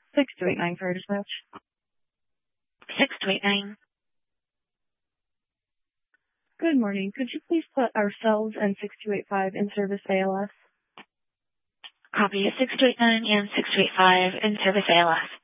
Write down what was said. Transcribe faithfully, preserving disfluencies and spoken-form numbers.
six two eight nine for dispatch. six two eight nine. Good morning. Could you please put ourselves and six two eight five in service A L S? Copy six two eight nine and six two eight five in service A L S.